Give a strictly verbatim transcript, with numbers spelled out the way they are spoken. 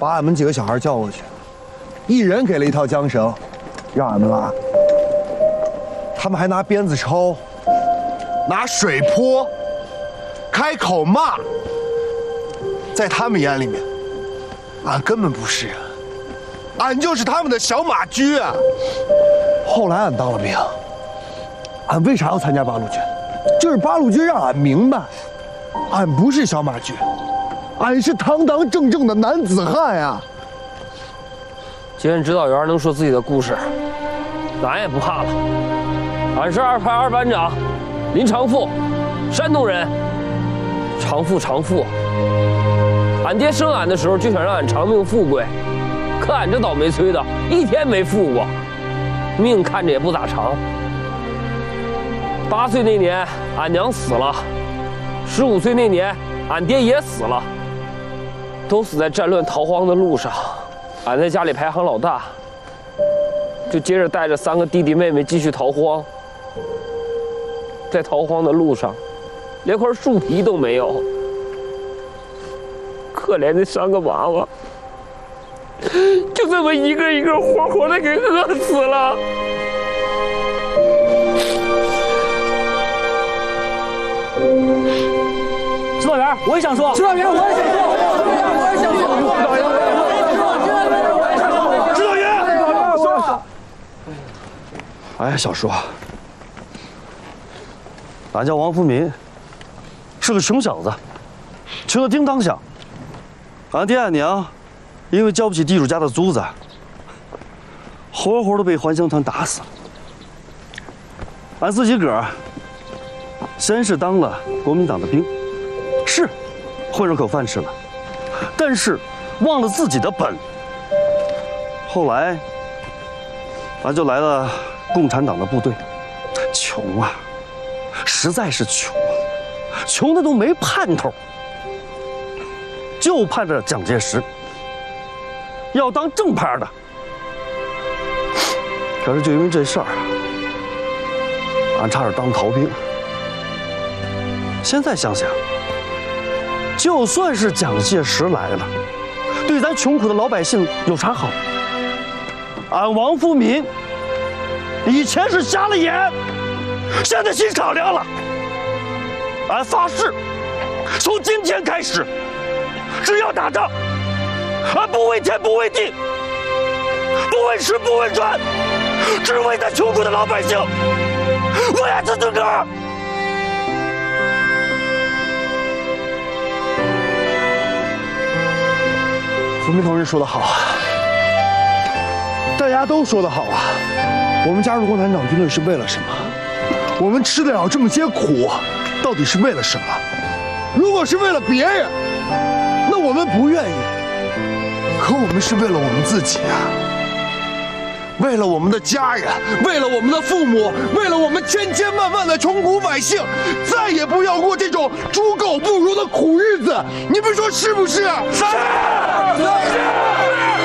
把俺们几个小孩叫过去，一人给了一套缰绳，让俺们拉。他们还拿鞭子抽，拿水泼，开口骂。在他们眼里面，俺根本不是人，俺就是他们的小马驹啊！后来俺当了兵，俺为啥要参加八路军？就是八路军让俺明白，俺不是小马驹，俺是堂堂正正的男子汉呀！ 既然指导员能说自己的故事，俺也不怕了。俺是二排二班长林长富，山东人。长富长富，俺爹生俺的时候就想让俺长命富贵，可俺这倒霉催的，一天没富过，命看着也不咋长。八岁那年，俺娘死了；十五岁那年，俺爹也死了，都死在战乱逃荒的路上。俺在家里排行老大，就接着带着三个弟弟妹妹继续逃荒。在逃荒的路上，连块树皮都没有。可怜那三个娃娃，就这么一个一个活活的给饿死了。 指导员，我也想说。指导员，我也想说。我也想说。指导员，我也想说。指导员，说。 哎，小叔，俺叫王福民，是个穷小子，穷得叮当响。俺爹俺娘因为交不起地主家的租子，活活的被还乡团打死了。俺自己个儿先是当了国民党的兵，是混上口饭吃了，但是忘了自己的本。后来俺就来了共产党的部队，穷啊，实在是穷啊，穷的都没盼头，就盼着蒋介石要当正派的。可是就因为这事儿，俺差点当逃兵。现在想想，就算是蒋介石来了，对咱穷苦的老百姓有啥好？俺王福民以前是瞎了眼，现在心敞亮了。俺发誓，从今天开始，只要打仗，俺不为天不为地，不为吃不为穿，只为咱穷苦的老百姓，为俺自自个儿。 福民同志说得好啊，大家都说得好啊。我们加入共产党军队是为了什么？我们吃得了这么些苦，到底是为了什么？如果是为了别人，那我们不愿意。可我们是为了我们自己啊，为了我们的家人，为了我们的父母，为了我们千千万万的穷苦百姓，再也不要过这种猪狗不如的苦日子。你们说是不是？是。是。